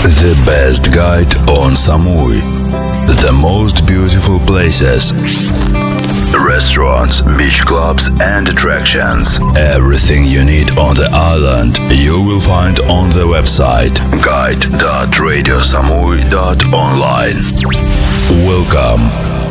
The best guide on Samui. The most beautiful places, restaurants, beach clubs and attractions. Everything you need on the island you will find on the website guide.radiosamui.online. Welcome.